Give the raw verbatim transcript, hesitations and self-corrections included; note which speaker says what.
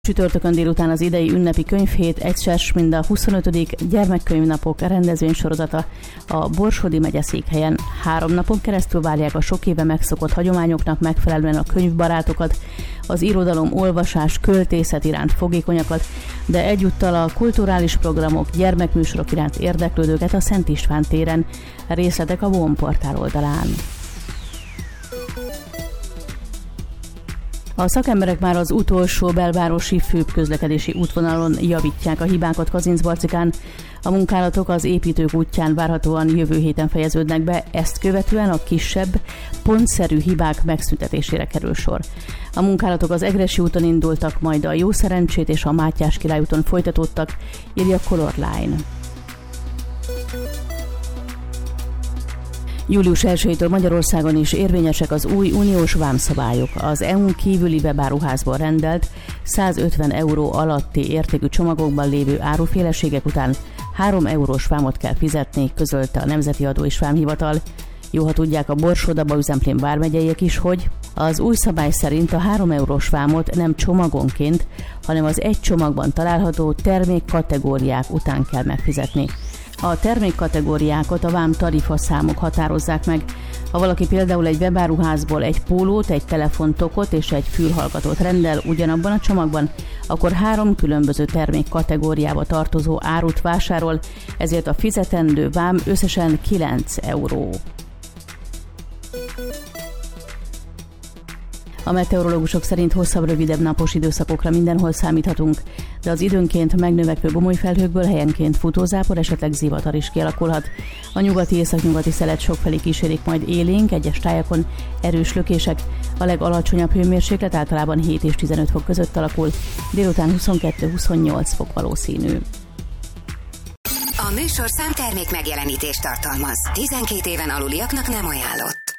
Speaker 1: Csütörtökön délután az idei ünnepi könyvhét egyszer mind a huszonötödik gyermekkönyvnapok rendezvénysorozata a Borsodi megyeszékhelyen. Három napon keresztül várják a sok éve megszokott hagyományoknak megfelelően a könyvbarátokat, az irodalom, olvasás, költészet iránt fogékonyakat, de egyúttal a kulturális programok, gyermekműsorok iránt érdeklődőket a Szent István téren. Részletek a Von portál oldalán. A szakemberek már az utolsó belvárosi főbb közlekedési útvonalon javítják a hibákat Kazincbarcikán. A munkálatok az építők útján várhatóan jövő héten fejeződnek be, ezt követően a kisebb, pontszerű hibák megszüntetésére kerül sor. A munkálatok az Egressy úton indultak, majd a Jó Szerencsét és a Mátyás Király úton folytatódtak, írja Color Line. július elsejétől Magyarországon is érvényesek az új uniós vámszabályok. Az é u-n kívüli webáruházból rendelt százötven euró alatti értékű csomagokban lévő áruféleségek után három eurós vámot kell fizetni, közölte a Nemzeti Adó és Vámhivatal. Jó, ha tudják a Borsod-Aba Üzemplén vármegyeiek is, hogy az új szabály szerint a három eurós vámot nem csomagonként, hanem az egy csomagban található termékkategóriák után kell megfizetni. A termékkategóriákat a vám tarifaszámok határozzák meg. Ha valaki például egy webáruházból egy pólót, egy telefontokot és egy fülhallgatót rendel ugyanabban a csomagban, akkor három különböző termékkategóriába tartozó árut vásárol, ezért a fizetendő vám összesen kilenc euró. A meteorológusok szerint hosszabb, rövidebb napos időszakokra mindenhol számíthatunk, de az időnként megnövekvő gomoly felhőkből helyenként futózápor, esetleg zivatar is kialakulhat. A nyugati északnyugati szelet sokfelé kísérik majd élénk, egyes tájakon erős lökések. A legalacsonyabb hőmérséklet általában hét és tizenöt fok között alakul, délután huszonkettő-huszonnyolc fok valószínű.
Speaker 2: A műsorszám termék megjelenítést tartalmaz. tizenkét éven aluliaknak nem ajánlott.